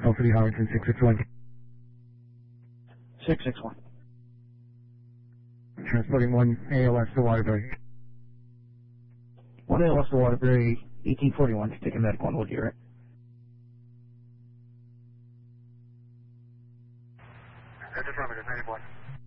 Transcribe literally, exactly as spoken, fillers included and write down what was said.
South City Harrington, six six one. six six one. Transporting one A L S to Waterbury. one A L S to Waterbury, eighteen forty-one, taking medical on Wood here, right? That's affirmative, ninety-one.